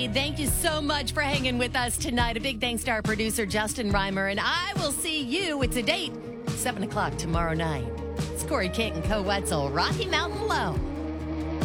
Corey. Thank you so much for hanging with us tonight. A big thanks to our producer, Justin Reimer. And I will see you, it's a date, 7 o'clock tomorrow night. It's Corey Kent and Co. Wetzel, Rocky Mountain Low.